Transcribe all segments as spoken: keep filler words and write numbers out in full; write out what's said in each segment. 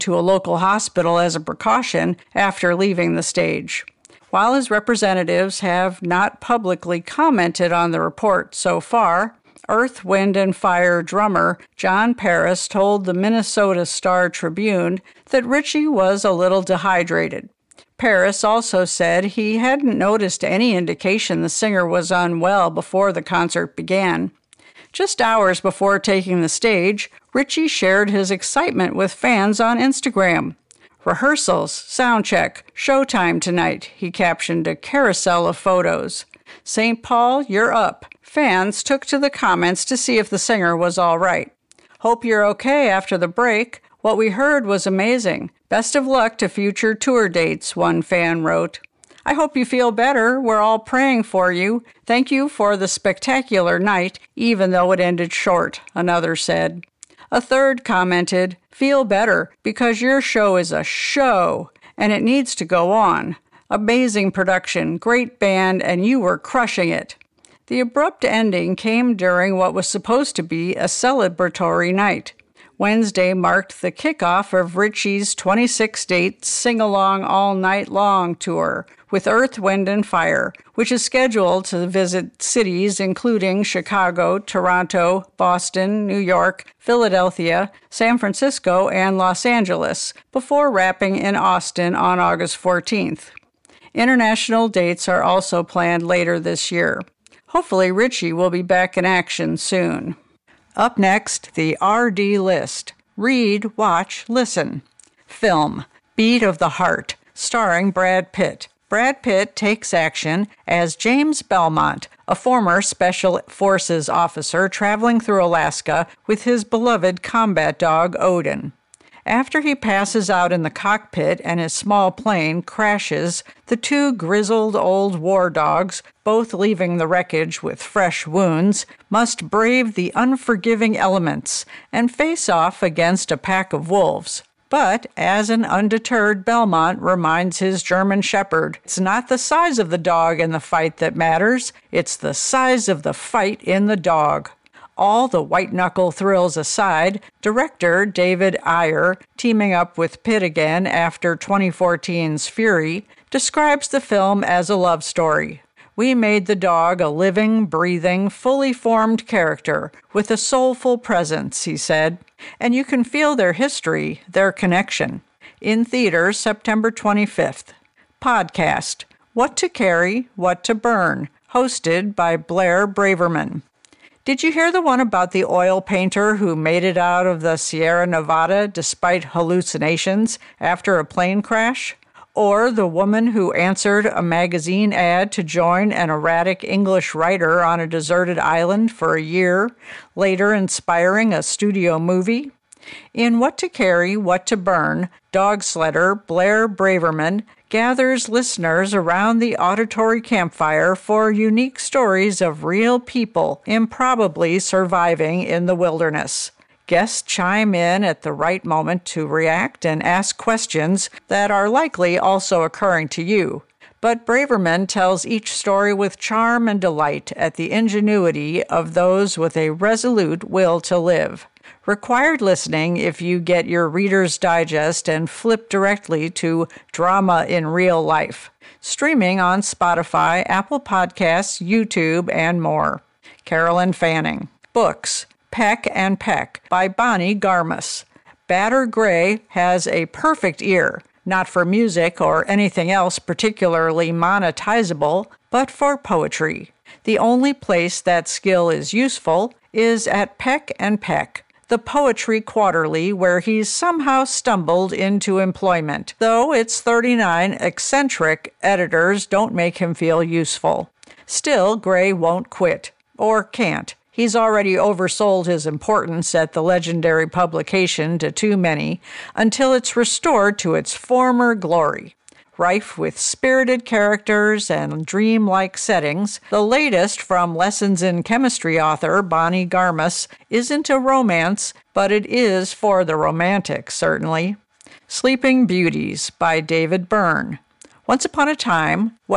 to a local hospital as a precaution after leaving the stage. While his representatives have not publicly commented on the report so far, Earth, Wind, and Fire drummer John Paris told the Minnesota Star-Tribune that Ritchie was a little dehydrated. Paris also said he hadn't noticed any indication the singer was unwell before the concert began. Just hours before taking the stage, Ritchie shared his excitement with fans on Instagram. "Rehearsals, sound check, showtime tonight," he captioned a carousel of photos. "Saint Paul, you're up." Fans took to the comments to see if the singer was all right. "Hope you're okay after the break. What we heard was amazing. Best of luck to future tour dates," one fan wrote. "I hope you feel better. We're all praying for you. Thank you for the spectacular night, even though it ended short," another said. A third commented, "Feel better, because your show is a show, and it needs to go on. Amazing production, great band, and you were crushing it." The abrupt ending came during what was supposed to be a celebratory night. Wednesday marked the kickoff of Ritchie's twenty-six date Sing-Along All Night Long tour with Earth, Wind, and Fire, which is scheduled to visit cities including Chicago, Toronto, Boston, New York, Philadelphia, San Francisco, and Los Angeles, before wrapping in Austin on August fourteenth. International dates are also planned later this year. Hopefully, Ritchie will be back in action soon. Up next, the R D list. Read, watch, listen. Film, Beat of the Heart, starring Brad Pitt. Brad Pitt takes action as James Belmont, a former Special Forces officer traveling through Alaska with his beloved combat dog, Odin. After he passes out in the cockpit and his small plane crashes, the two grizzled old war dogs, both leaving the wreckage with fresh wounds, must brave the unforgiving elements and face off against a pack of wolves. But, as an undeterred Belmont reminds his German shepherd, it's not the size of the dog in the fight that matters, it's the size of the fight in the dog. All the white-knuckle thrills aside, director David Ayer, teaming up with Pitt again after twenty fourteen's Fury, describes the film as a love story. "We made the dog a living, breathing, fully formed character with a soulful presence," he said, "and you can feel their history, their connection." In theaters September twenty-fifth. Podcast, What to Carry, What to Burn, hosted by Blair Braverman. Did you hear the one about the oil painter who made it out of the Sierra Nevada despite hallucinations after a plane crash? Or the woman who answered a magazine ad to join an erratic English writer on a deserted island for a year, later inspiring a studio movie? In What to Carry, What to Burn, dog sledder Blair Braverman gathers listeners around the auditory campfire for unique stories of real people improbably surviving in the wilderness. Guests chime in at the right moment to react and ask questions that are likely also occurring to you. But Braverman tells each story with charm and delight at the ingenuity of those with a resolute will to live. Required listening if you get your Reader's Digest and flip directly to Drama in Real Life. Streaming on Spotify, Apple Podcasts, YouTube, and more. Carolyn Fanning. Books, Peck and Peck by Bonnie Garmus. Batter Gray has a perfect ear, not for music or anything else particularly monetizable, but for poetry. The only place that skill is useful is at Peck and Peck, the Poetry Quarterly, where he's somehow stumbled into employment, though its thirty-nine eccentric editors don't make him feel useful. Still, Gray won't quit, or can't. He's already oversold his importance at the legendary publication to too many, until it's restored to its former glory. Rife with spirited characters and dreamlike settings, the latest from Lessons in Chemistry author Bonnie Garmus isn't a romance, but it is for the romantic, certainly. Sleeping Beauties by David Byrne. Once upon a time, well,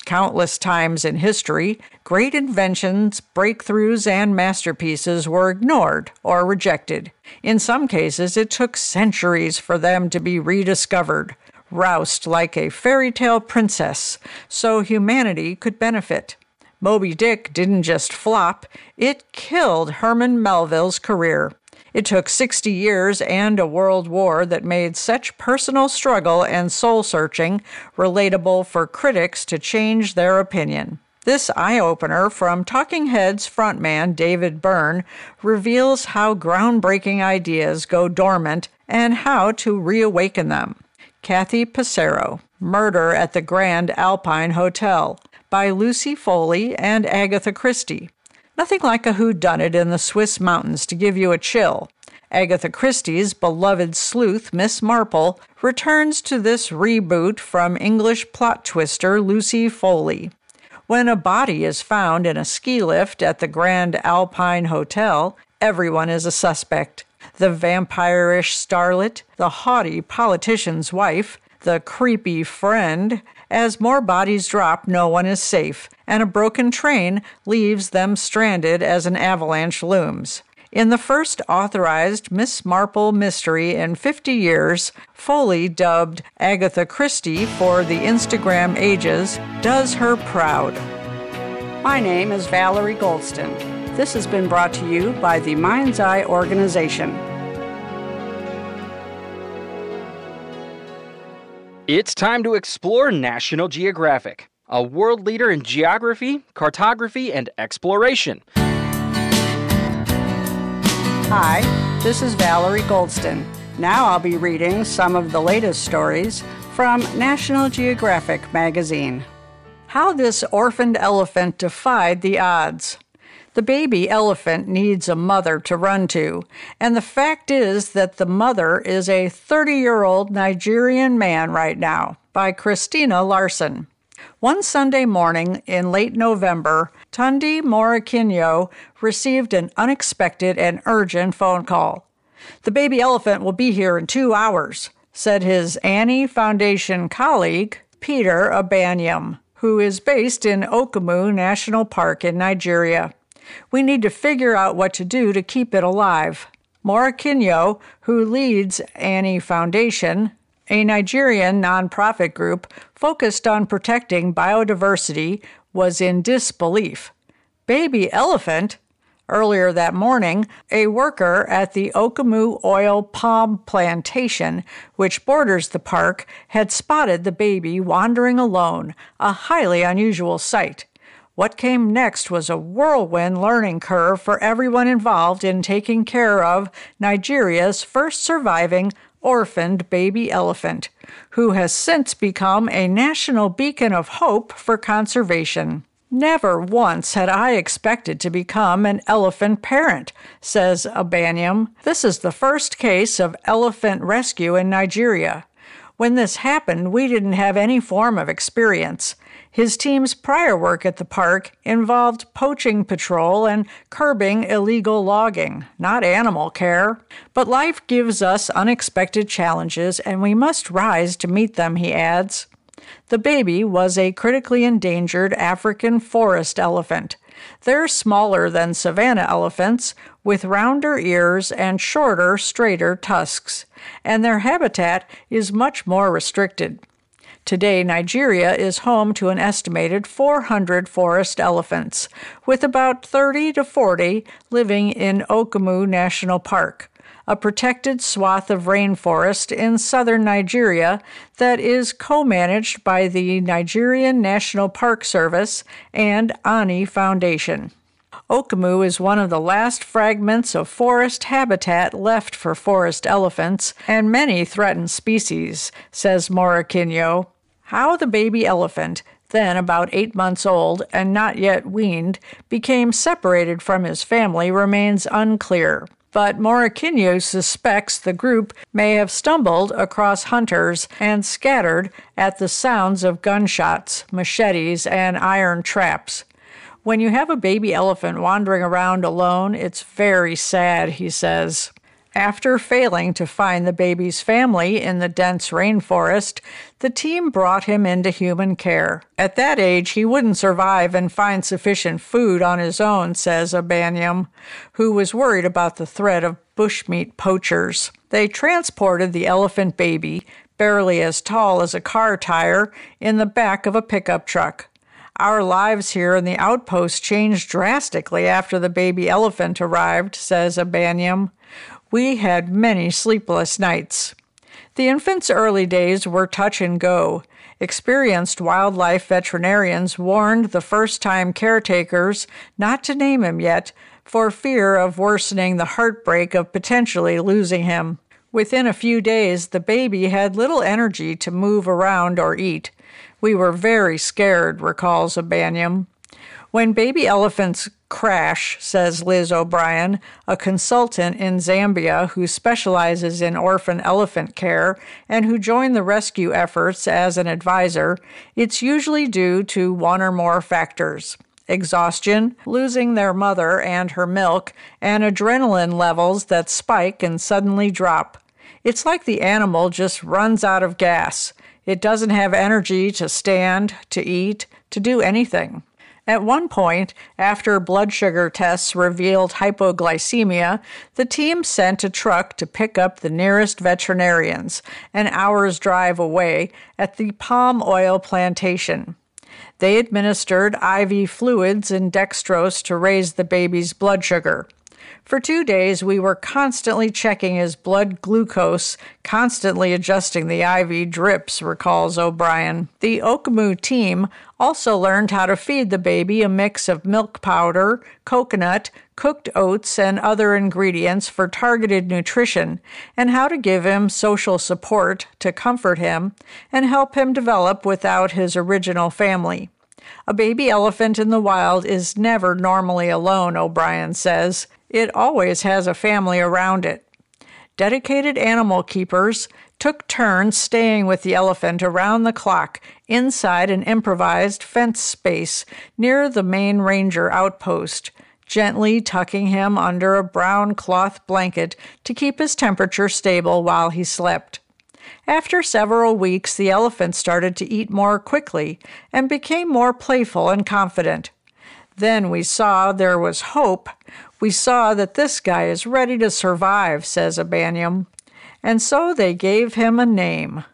Countless times in history, great inventions, breakthroughs, and masterpieces were ignored or rejected. In some cases, it took centuries for them to be rediscovered, roused like a fairy tale princess, so humanity could benefit. Moby Dick didn't just flop, it killed Herman Melville's career. It took sixty years and a world war that made such personal struggle and soul-searching relatable for critics to change their opinion. This eye-opener from Talking Heads frontman David Byrne reveals how groundbreaking ideas go dormant and how to reawaken them. Kathy Passero, Murder at the Grand Alpine Hotel, by Lucy Foley and Agatha Christie. Nothing like a whodunit in the Swiss mountains to give you a chill. Agatha Christie's beloved sleuth, Miss Marple, returns to this reboot from English plot twister Lucy Foley. When a body is found in a ski lift at the Grand Alpine Hotel, everyone is a suspect. The vampire-ish starlet, the haughty politician's wife, the creepy friend. As more bodies drop, no one is safe, and a broken train leaves them stranded as an avalanche looms. In the first authorized Miss Marple mystery in fifty years, Foley, dubbed Agatha Christie for the Instagram ages, does her proud. My name is Valerie Goldston. This has been brought to you by the Mind's Eye Organization. It's time to explore National Geographic, a world leader in geography, cartography, and exploration. Hi, this is Valerie Goldston. Now I'll be reading some of the latest stories from National Geographic magazine. How this orphaned elephant defied the odds. The baby elephant needs a mother to run to, and the fact is that the mother is a thirty-year-old Nigerian man right now, by Christina Larson. One Sunday morning in late November, Tunde Morakinyo received an unexpected and urgent phone call. "The baby elephant will be here in two hours," said his Annie Foundation colleague, Peter Abanyam, who is based in Okumu National Park in Nigeria. "We need to figure out what to do to keep it alive." Morakinyo, who leads Annie Foundation, a Nigerian nonprofit group focused on protecting biodiversity, was in disbelief. Baby elephant? Earlier that morning, a worker at the Okumu oil palm plantation, which borders the park, had spotted the baby wandering alone, a highly unusual sight. What came next was a whirlwind learning curve for everyone involved in taking care of Nigeria's first surviving orphaned baby elephant, who has since become a national beacon of hope for conservation. "Never once had I expected to become an elephant parent," says Abanyam. "This is the first case of elephant rescue in Nigeria. When this happened, we didn't have any form of experience. His team's prior work at the park involved poaching patrol and curbing illegal logging, not animal care. But life gives us unexpected challenges, and we must rise to meet them," he adds. The baby was a critically endangered African forest elephant. They're smaller than savanna elephants, with rounder ears and shorter, straighter tusks, and their habitat is much more restricted. Today, Nigeria is home to an estimated four hundred forest elephants, with about thirty to forty living in Okumu National Park, a protected swath of rainforest in southern Nigeria that is co-managed by the Nigerian National Park Service and Annie Foundation. Okumu is one of the last fragments of forest habitat left for forest elephants and many threatened species, says Morakinyo. How the baby elephant, then about eight months old and not yet weaned, became separated from his family remains unclear. But Morakinyo suspects the group may have stumbled across hunters and scattered at the sounds of gunshots, machetes, and iron traps. "When you have a baby elephant wandering around alone, it's very sad," he says. After failing to find the baby's family in the dense rainforest, the team brought him into human care. At that age, he wouldn't survive and find sufficient food on his own, says Abaniam, who was worried about the threat of bushmeat poachers. They transported the elephant baby, barely as tall as a car tire, in the back of a pickup truck. Our lives here in the outpost changed drastically after the baby elephant arrived, says Abaniam. We had many sleepless nights. The infant's early days were touch and go. Experienced wildlife veterinarians warned the first-time caretakers not to name him yet for fear of worsening the heartbreak of potentially losing him. Within a few days, the baby had little energy to move around or eat. We were very scared, recalls Abaniam. When baby elephants crash, says Liz O'Brien, a consultant in Zambia who specializes in orphan elephant care and who joined the rescue efforts as an advisor, it's usually due to one or more factors: exhaustion, losing their mother and her milk, and adrenaline levels that spike and suddenly drop. It's like the animal just runs out of gas. It doesn't have energy to stand, to eat, to do anything. At one point, after blood sugar tests revealed hypoglycemia, the team sent a truck to pick up the nearest veterinarians, an hour's drive away, at the palm oil plantation. They administered I V fluids and dextrose to raise the baby's blood sugar. For two days, we were constantly checking his blood glucose, constantly adjusting the I V drips, recalls O'Brien. The Okamu team also learned how to feed the baby a mix of milk powder, coconut, cooked oats, and other ingredients for targeted nutrition, and how to give him social support to comfort him and help him develop without his original family. A baby elephant in the wild is never normally alone, O'Brien says. It always has a family around it. Dedicated animal keepers took turns staying with the elephant around the clock inside an improvised fence space near the main ranger outpost, gently tucking him under a brown cloth blanket to keep his temperature stable while he slept. After several weeks, the elephant started to eat more quickly and became more playful and confident. Then we saw there was hope. We saw that this guy is ready to survive, says Abaniam. And so they gave him a name,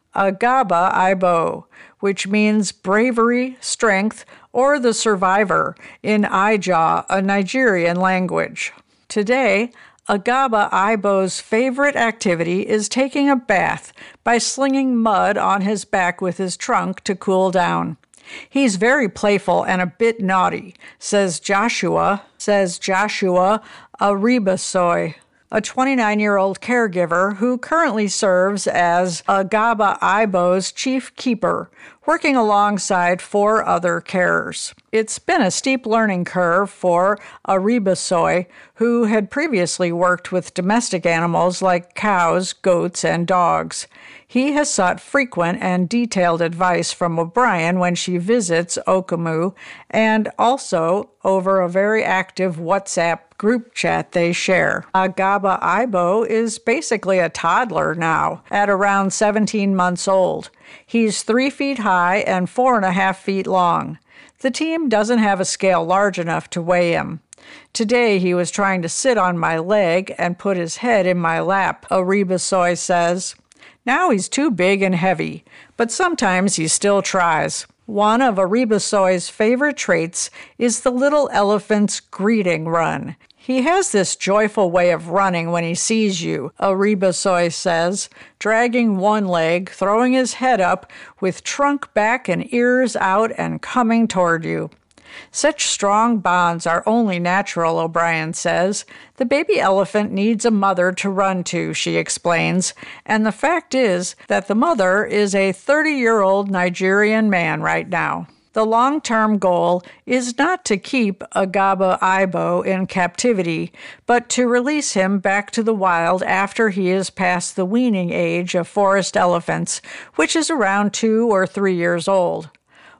Agaba Ibo, which means bravery, strength, or the survivor in Ijaw, a Nigerian language. Today, Agaba Ibo's favorite activity is taking a bath by slinging mud on his back with his trunk to cool down. He's very playful and a bit naughty, says Joshua, says Joshua Aribasoy, a twenty-nine-year-old caregiver who currently serves as Agaba Ibo's chief keeper, working alongside four other carers. It's been a steep learning curve for Aribasoy, who had previously worked with domestic animals like cows, goats, and dogs. He has sought frequent and detailed advice from O'Brien when she visits Okamu, and also over a very active WhatsApp group chat they share. Agaba Ibo is basically a toddler now, at around seventeen months old. He's three feet high and four and a half feet long. The team doesn't have a scale large enough to weigh him. Today he was trying to sit on my leg and put his head in my lap, Aribasoy says. Now he's too big and heavy, but sometimes he still tries. One of Aribasoy's favorite traits is the little elephant's greeting run. He has this joyful way of running when he sees you, Aribasoy says, dragging one leg, throwing his head up, with trunk back and ears out and coming toward you. Such strong bonds are only natural, O'Brien says. The baby elephant needs a mother to run to, she explains, and the fact is that the mother is a thirty-year-old Nigerian man right now. The long-term goal is not to keep Agaba Ibo in captivity, but to release him back to the wild after he is past the weaning age of forest elephants, which is around two or three years old.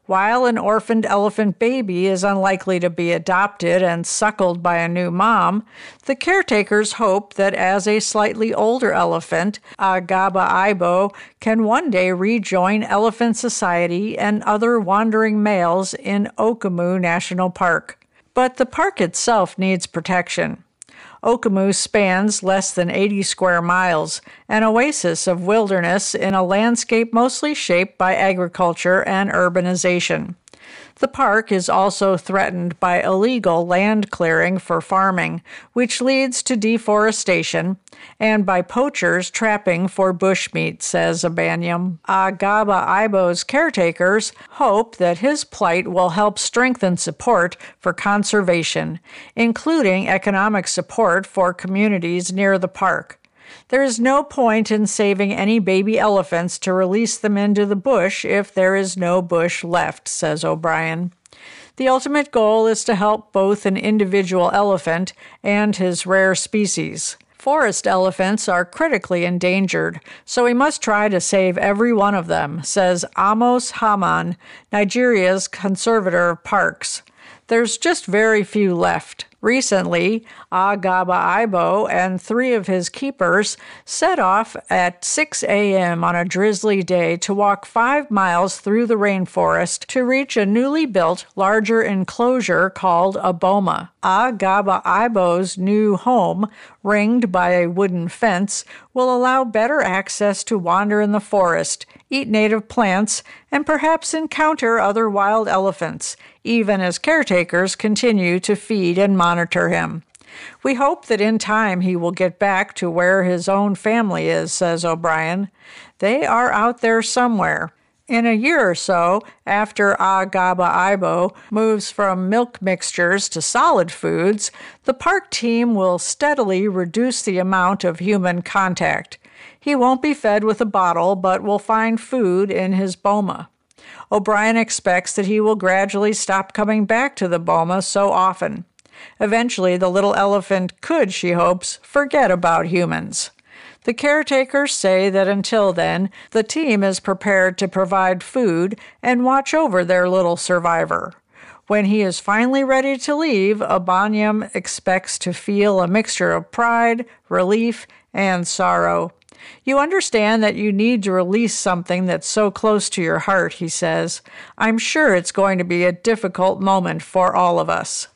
While an orphaned elephant baby is unlikely to be adopted and suckled by a new mom, the caretakers hope that as a slightly older elephant, Agaba Aibo can one day rejoin Elephant Society and other wandering males in Okomu National Park. But the park itself needs protection. Okomu spans less than eighty square miles, an oasis of wilderness in a landscape mostly shaped by agriculture and urbanization. The park is also threatened by illegal land clearing for farming, which leads to deforestation, and by poachers trapping for bushmeat, says Abaniam. Agaba Aibo's caretakers hope that his plight will help strengthen support for conservation, including economic support for communities near the park. There is no point in saving any baby elephants to release them into the bush if there is no bush left, says O'Brien. The ultimate goal is to help both an individual elephant and his rare species. Forest elephants are critically endangered, so we must try to save every one of them, says Amos Haman, Nigeria's conservator of parks. There's just very few left. Recently, Agaba Aibo and three of his keepers set off at six a.m. on a drizzly day to walk five miles through the rainforest to reach a newly built, larger enclosure called a boma. Agaba Aibo's new home, ringed by a wooden fence, will allow better access to wander in the forest, eat native plants, and perhaps encounter other wild elephants, even as caretakers continue to feed and monitor him. We hope that in time he will get back to where his own family is, says O'Brien. They are out there somewhere. In a year or so, after Agaba Aibo moves from milk mixtures to solid foods, the park team will steadily reduce the amount of human contact. He won't be fed with a bottle, but will find food in his boma. O'Brien expects that he will gradually stop coming back to the boma so often. Eventually, the little elephant could, she hopes, forget about humans. The caretakers say that until then, the team is prepared to provide food and watch over their little survivor. When he is finally ready to leave, Abaniam expects to feel a mixture of pride, relief, and sorrow. You understand that you need to release something that's so close to your heart, he says. I'm sure it's going to be a difficult moment for all of us.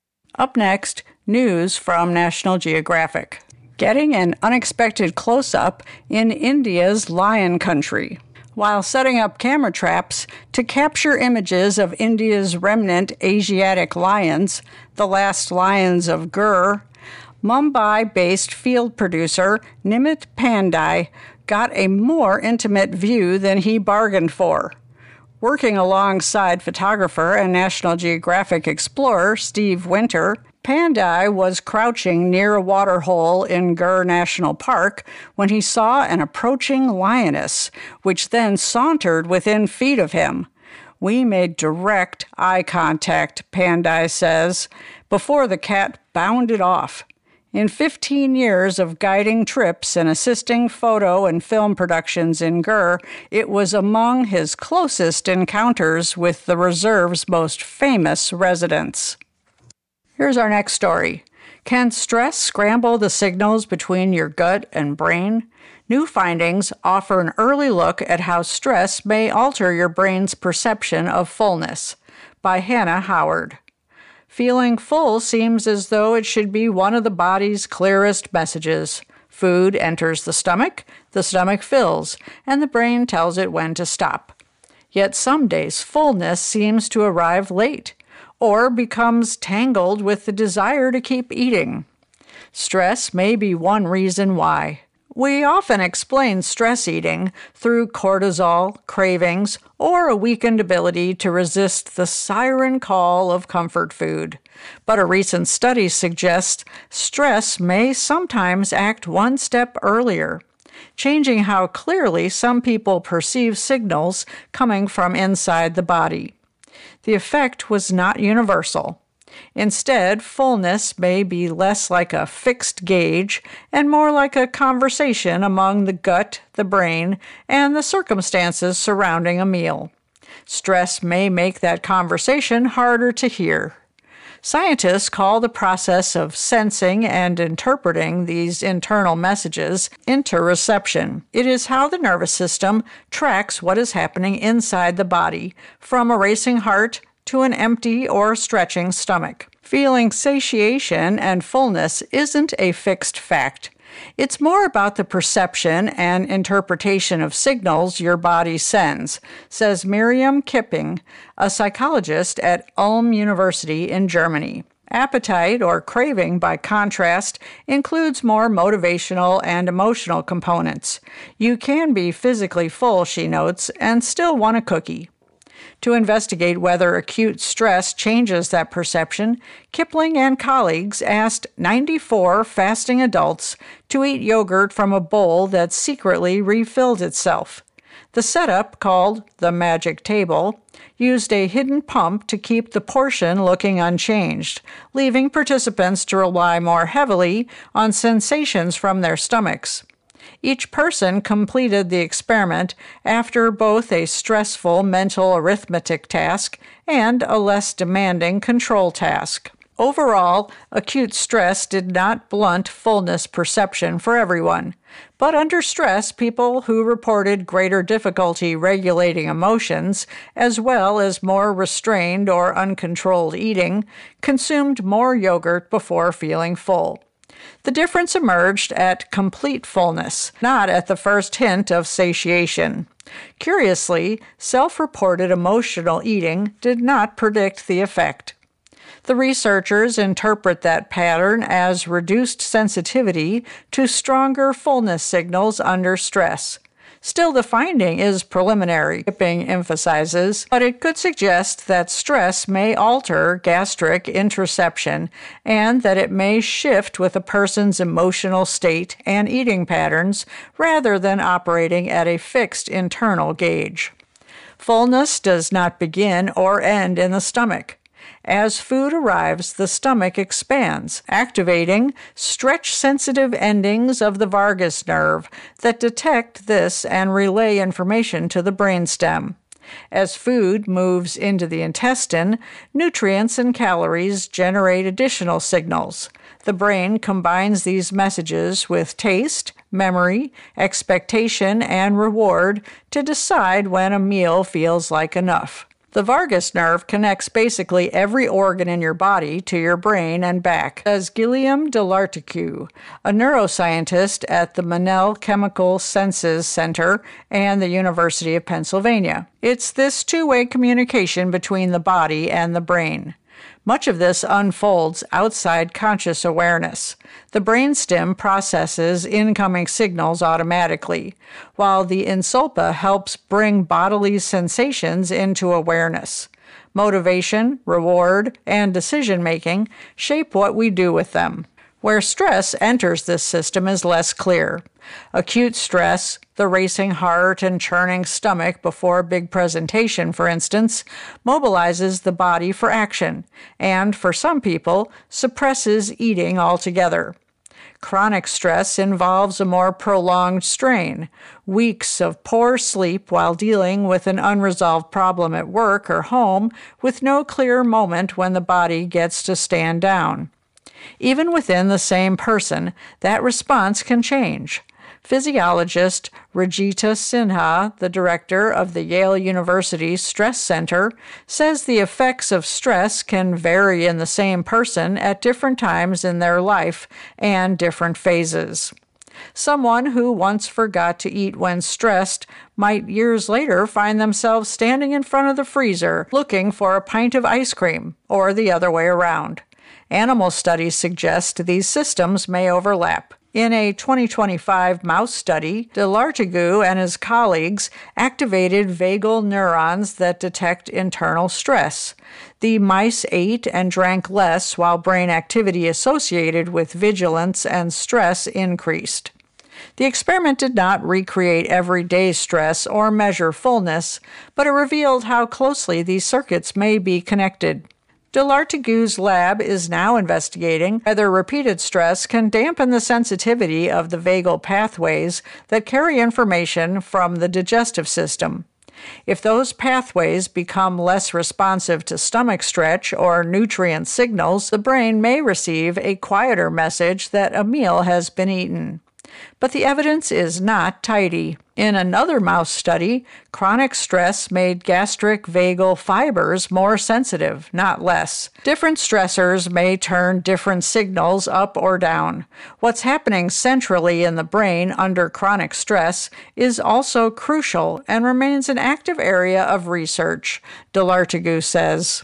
Up next, news from National Geographic. Getting an unexpected close-up in India's lion country. While setting up camera traps to capture images of India's remnant Asiatic lions, the last lions of Gur, Mumbai-based field producer Nimit Pandey got a more intimate view than he bargained for. Working alongside photographer and National Geographic explorer Steve Winter, Pandey was crouching near a waterhole in Gur National Park when he saw an approaching lioness, which then sauntered within feet of him. We made direct eye contact, Pandey says, before the cat bounded off. In fifteen years of guiding trips and assisting photo and film productions in Gur, it was among his closest encounters with the reserve's most famous residents. Here's our next story. Can stress scramble the signals between your gut and brain? New findings offer an early look at how stress may alter your brain's perception of fullness. By Hannah Howard. Feeling full seems as though it should be one of the body's clearest messages. Food enters the stomach, the stomach fills, and the brain tells it when to stop. Yet some days fullness seems to arrive late, or becomes tangled with the desire to keep eating. Stress may be one reason why. We often explain stress eating through cortisol, cravings, or a weakened ability to resist the siren call of comfort food. But a recent study suggests stress may sometimes act one step earlier, changing how clearly some people perceive signals coming from inside the body. The effect was not universal. Instead, fullness may be less like a fixed gauge and more like a conversation among the gut, the brain, and the circumstances surrounding a meal. Stress may make that conversation harder to hear. Scientists call the process of sensing and interpreting these internal messages interoception. It is how the nervous system tracks what is happening inside the body, from a racing heart to an empty or stretching stomach. Feeling satiation and fullness isn't a fixed fact. It's more about the perception and interpretation of signals your body sends, says Miriam Kipping, a psychologist at Ulm University in Germany. Appetite, or craving, by contrast, includes more motivational and emotional components. You can be physically full, she notes, and still want a cookie. To investigate whether acute stress changes that perception, Kipling and colleagues asked ninety-four fasting adults to eat yogurt from a bowl that secretly refilled itself. The setup, called the magic table, used a hidden pump to keep the portion looking unchanged, leaving participants to rely more heavily on sensations from their stomachs. Each person completed the experiment after both a stressful mental arithmetic task and a less demanding control task. Overall, acute stress did not blunt fullness perception for everyone, but under stress, people who reported greater difficulty regulating emotions, as well as more restrained or uncontrolled eating, consumed more yogurt before feeling full. The difference emerged at complete fullness, not at the first hint of satiation. Curiously, self-reported emotional eating did not predict the effect. The researchers interpret that pattern as reduced sensitivity to stronger fullness signals under stress. Still, the finding is preliminary, Kipping emphasizes, but it could suggest that stress may alter gastric interoception and that it may shift with a person's emotional state and eating patterns rather than operating at a fixed internal gauge. Fullness does not begin or end in the stomach. As food arrives, the stomach expands, activating stretch-sensitive endings of the vagus nerve that detect this and relay information to the brainstem. As food moves into the intestine, nutrients and calories generate additional signals. The brain combines these messages with taste, memory, expectation, and reward to decide when a meal feels like enough. The vagus nerve connects basically every organ in your body to your brain and back, says Guillaume Delartigue, a neuroscientist at the Monell Chemical Senses Center and the University of Pennsylvania. It's this two-way communication between the body and the brain. Much of this unfolds outside conscious awareness. The brainstem processes incoming signals automatically, while the insulpa helps bring bodily sensations into awareness. Motivation, reward, and decision-making shape what we do with them. Where stress enters this system is less clear. Acute stress, the racing heart and churning stomach before a big presentation, for instance, mobilizes the body for action, and for some people, suppresses eating altogether. Chronic stress involves a more prolonged strain, weeks of poor sleep while dealing with an unresolved problem at work or home with no clear moment when the body gets to stand down. Even within the same person, that response can change. Physiologist Rajita Sinha, the director of the Yale University Stress Center, says the effects of stress can vary in the same person at different times in their life and different phases. Someone who once forgot to eat when stressed might years later find themselves standing in front of the freezer looking for a pint of ice cream, or the other way around. Animal studies suggest these systems may overlap. In a twenty twenty-five mouse study, Delartigue and his colleagues activated vagal neurons that detect internal stress. The mice ate and drank less while brain activity associated with vigilance and stress increased. The experiment did not recreate everyday stress or measure fullness, but it revealed how closely these circuits may be connected. Delartigue's lab is now investigating whether repeated stress can dampen the sensitivity of the vagal pathways that carry information from the digestive system. If those pathways become less responsive to stomach stretch or nutrient signals, the brain may receive a quieter message that a meal has been eaten. But the evidence is not tidy. In another mouse study, chronic stress made gastric vagal fibers more sensitive, not less. Different stressors may turn different signals up or down. What's happening centrally in the brain under chronic stress is also crucial and remains an active area of research, Delartigue says.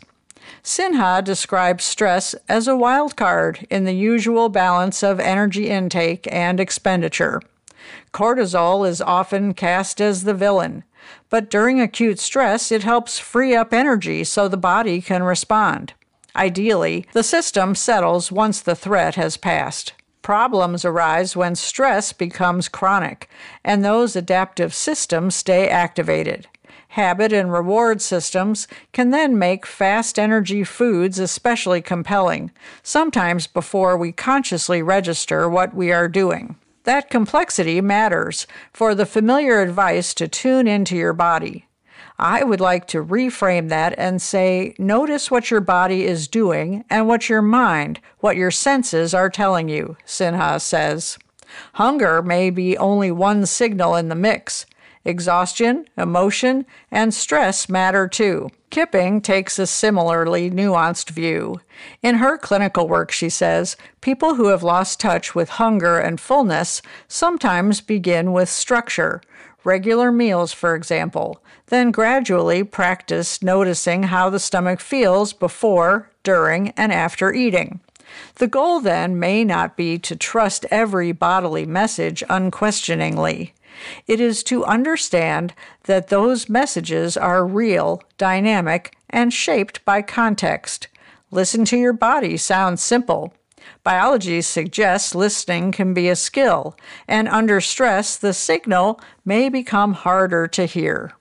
Sinha describes stress as a wild card in the usual balance of energy intake and expenditure. Cortisol is often cast as the villain, but during acute stress, it helps free up energy so the body can respond. Ideally, the system settles once the threat has passed. Problems arise when stress becomes chronic, and those adaptive systems stay activated. Habit and reward systems can then make fast energy foods especially compelling, sometimes before we consciously register what we are doing. That complexity matters for the familiar advice to tune into your body. I would like to reframe that and say, notice what your body is doing and what your mind, what your senses are telling you, Sinha says. Hunger may be only one signal in the mix. Exhaustion, emotion, and stress matter too. Kipping takes a similarly nuanced view. In her clinical work, she says, people who have lost touch with hunger and fullness sometimes begin with structure, regular meals, for example, then gradually practice noticing how the stomach feels before, during, and after eating. The goal then may not be to trust every bodily message unquestioningly. It is to understand that those messages are real, dynamic, and shaped by context. Listen to your body sounds simple. Biology suggests listening can be a skill, and under stress, the signal may become harder to hear.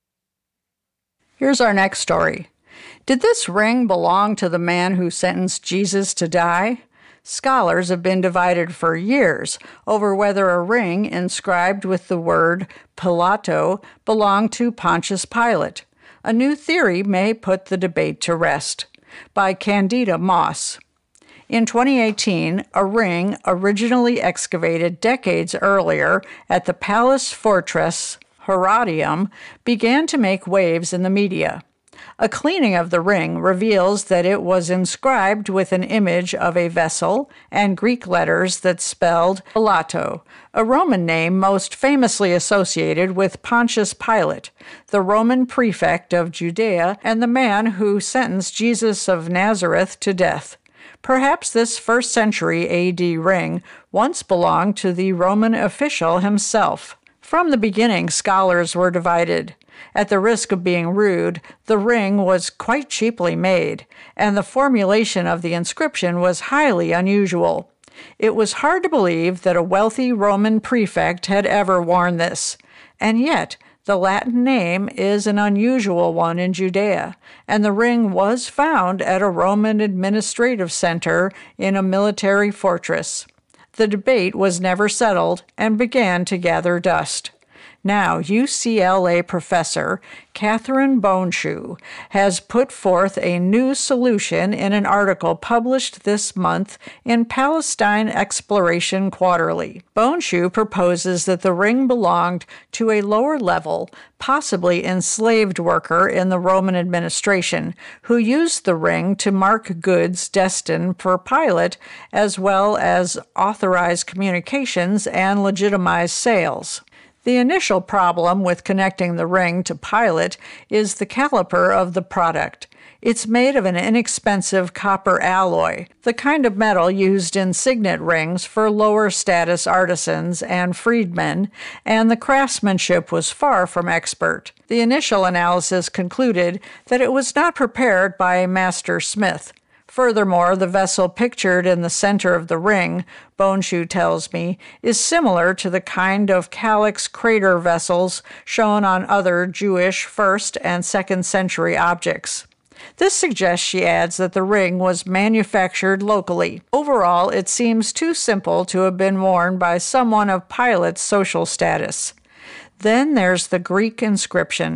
Here's our next story. Did this ring belong to the man who sentenced Jesus to die? Scholars have been divided for years over whether a ring inscribed with the word Pilato belonged to Pontius Pilate. A new theory may put the debate to rest. By Candida Moss. In twenty eighteen, a ring originally excavated decades earlier at the Palace Fortress Herodium began to make waves in the media. A cleaning of the ring reveals that it was inscribed with an image of a vessel and Greek letters that spelled Pilato, a Roman name most famously associated with Pontius Pilate, the Roman prefect of Judea and the man who sentenced Jesus of Nazareth to death. Perhaps this first century A D ring once belonged to the Roman official himself. From the beginning, scholars were divided. At the risk of being rude, the ring was quite cheaply made, and the formulation of the inscription was highly unusual. It was hard to believe that a wealthy Roman prefect had ever worn this, and yet the Latin name is an unusual one in Judea, and the ring was found at a Roman administrative center in a military fortress. The debate was never settled and began to gather dust. Now, U C L A professor Catherine Bonshew has put forth a new solution in an article published this month in Palestine Exploration Quarterly. Bonshew proposes that the ring belonged to a lower level, possibly enslaved worker in the Roman administration, who used the ring to mark goods destined for Pilate, as well as authorize communications and legitimize sales. The initial problem with connecting the ring to Pilate is the caliper of the product. It's made of an inexpensive copper alloy, the kind of metal used in signet rings for lower status artisans and freedmen, and the craftsmanship was far from expert. The initial analysis concluded that it was not prepared by a master smith. Furthermore, the vessel pictured in the center of the ring, Bonshew tells me, is similar to the kind of calyx crater vessels shown on other Jewish first and second century objects. This suggests, she adds, that the ring was manufactured locally. Overall, it seems too simple to have been worn by someone of Pilate's social status. Then there's the Greek inscription.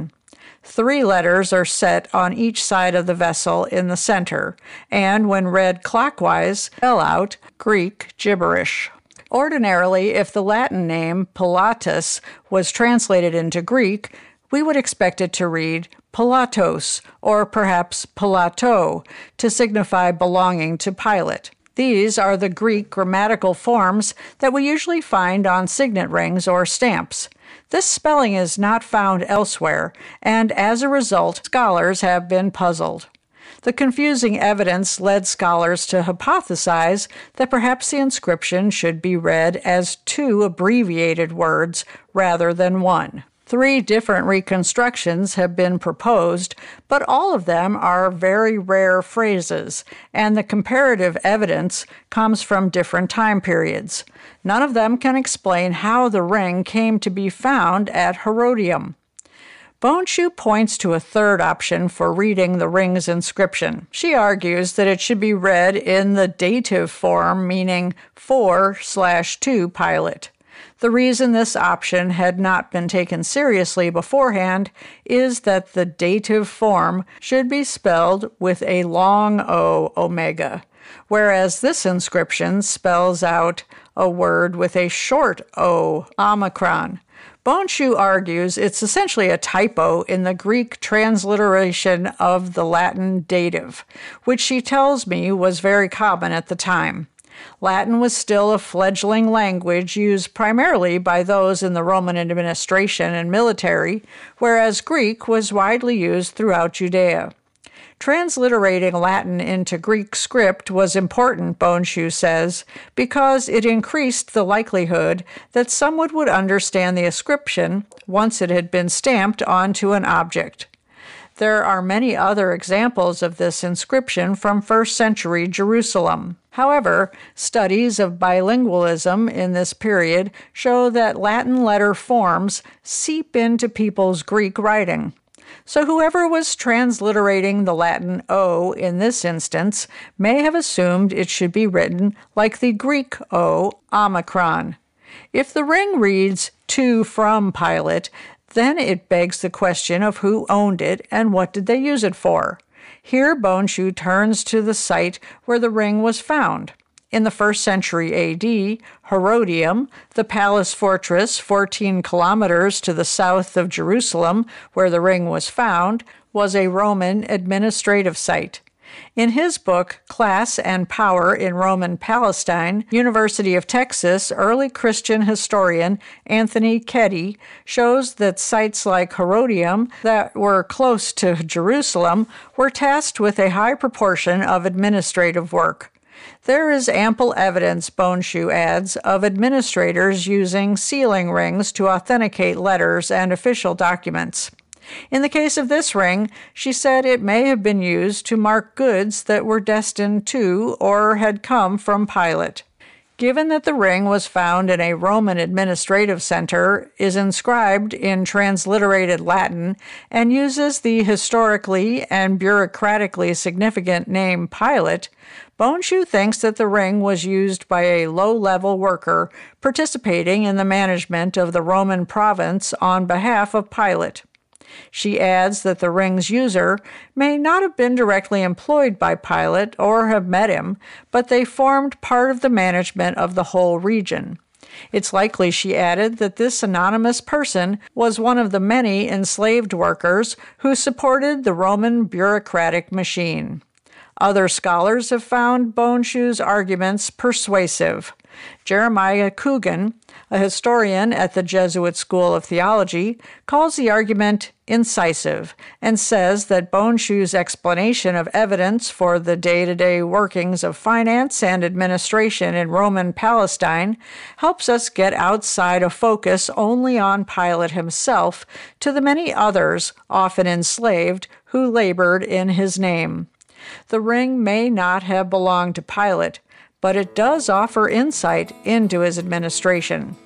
Three letters are set on each side of the vessel in the center, and when read clockwise, spell out Greek gibberish. Ordinarily, if the Latin name Pilatus was translated into Greek, we would expect it to read Pilatos, or perhaps Pilato, to signify belonging to Pilate. These are the Greek grammatical forms that we usually find on signet rings or stamps. This spelling is not found elsewhere, and as a result, scholars have been puzzled. The confusing evidence led scholars to hypothesize that perhaps the inscription should be read as two abbreviated words rather than one. Three different reconstructions have been proposed, but all of them are very rare phrases, and the comparative evidence comes from different time periods. None of them can explain how the ring came to be found at Herodium. Boneshoe points to a third option for reading the ring's inscription. She argues that it should be read in the dative form, meaning for slash to Pilate. The reason this option had not been taken seriously beforehand is that the dative form should be spelled with a long O omega, whereas this inscription spells out a word with a short O omicron. Boneshoe argues it's essentially a typo in the Greek transliteration of the Latin dative, which she tells me was very common at the time. Latin was still a fledgling language used primarily by those in the Roman administration and military, whereas Greek was widely used throughout Judea. Transliterating Latin into Greek script was important, Boneshoe says, because it increased the likelihood that someone would understand the inscription once it had been stamped onto an object. There are many other examples of this inscription from first century Jerusalem. However, studies of bilingualism in this period show that Latin letter forms seep into people's Greek writing. So whoever was transliterating the Latin O in this instance may have assumed it should be written like the Greek O, omicron. If the ring reads to from Pilate, then it begs the question of who owned it and what did they use it for. Here Boneshoe turns to the site where the ring was found. In the first century A D, Herodium, the palace fortress fourteen kilometers to the south of Jerusalem, where the ring was found, was a Roman administrative site. In his book, Class and Power in Roman Palestine, University of Texas early Christian historian Anthony Keddy shows that sites like Herodium that were close to Jerusalem were tasked with a high proportion of administrative work. There is ample evidence, Boneshoe adds, of administrators using sealing rings to authenticate letters and official documents. In the case of this ring, she said it may have been used to mark goods that were destined to or had come from Pilate. Given that the ring was found in a Roman administrative center, is inscribed in transliterated Latin, and uses the historically and bureaucratically significant name Pilate, Boneshoe thinks that the ring was used by a low-level worker participating in the management of the Roman province on behalf of Pilate. She adds that the ring's user may not have been directly employed by Pilate or have met him, but they formed part of the management of the whole region. It's likely, she added, that this anonymous person was one of the many enslaved workers who supported the Roman bureaucratic machine. Other scholars have found Boneshoe's arguments persuasive. Jeremiah Coogan, a historian at the Jesuit School of Theology, calls the argument incisive and says that Boneshoe's explanation of evidence for the day-to-day workings of finance and administration in Roman Palestine helps us get outside a focus only on Pilate himself to the many others, often enslaved, who labored in his name. The ring may not have belonged to Pilate, but it does offer insight into his administration.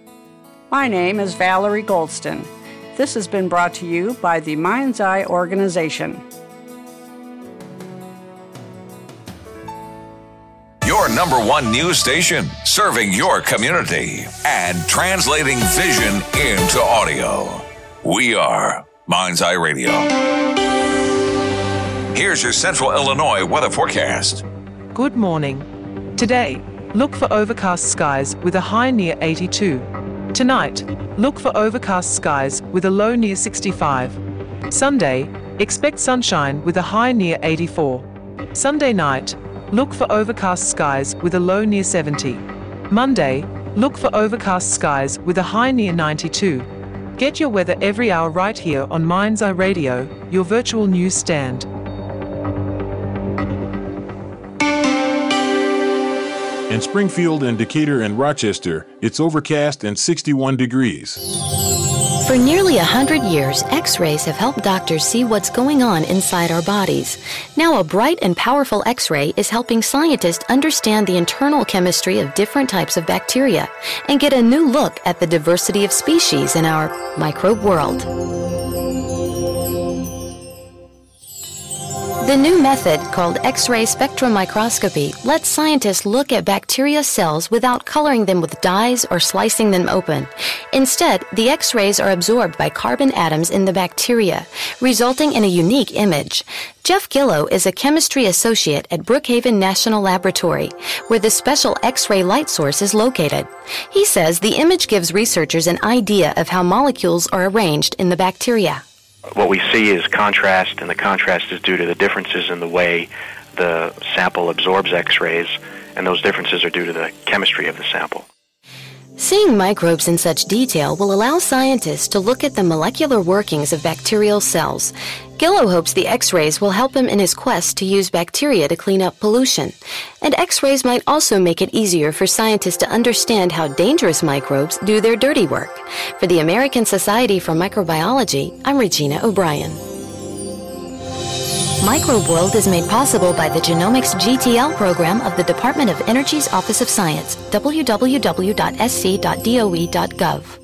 My name is Valerie Goldston. This has been brought to you by the Mind's Eye Organization. Your number one news station, serving your community and translating vision into audio. We are Mind's Eye Radio. Here's your Central Illinois weather forecast. Good morning. Today, look for overcast skies with a high near eighty-two. Tonight, look for overcast skies with a low near sixty-five. Sunday, expect sunshine with a high near eighty-four. Sunday night, look for overcast skies with a low near seventy. Monday, look for overcast skies with a high near ninety-two. Get your weather every hour right here on Mind's Eye Radio, your virtual news stand. In Springfield and Decatur and Rochester, it's overcast and sixty-one degrees. For nearly a hundred years, X-rays have helped doctors see what's going on inside our bodies. Now a bright and powerful X-ray is helping scientists understand the internal chemistry of different types of bacteria and get a new look at the diversity of species in our microbe world. The new method, called X-ray spectrum microscopy, lets scientists look at bacteria cells without coloring them with dyes or slicing them open. Instead, the X-rays are absorbed by carbon atoms in the bacteria, resulting in a unique image. Jeff Gillow is a chemistry associate at Brookhaven National Laboratory, where the special X-ray light source is located. He says the image gives researchers an idea of how molecules are arranged in the bacteria. What we see is contrast, and the contrast is due to the differences in the way the sample absorbs X-rays, and those differences are due to the chemistry of the sample. Seeing microbes in such detail will allow scientists to look at the molecular workings of bacterial cells. Gillow hopes the X-rays will help him in his quest to use bacteria to clean up pollution. And X-rays might also make it easier for scientists to understand how dangerous microbes do their dirty work. For the American Society for Microbiology, I'm Regina O'Brien. Microbe World is made possible by the Genomics G T L program of the Department of Energy's Office of Science, w w w dot s c dot d o e dot gov.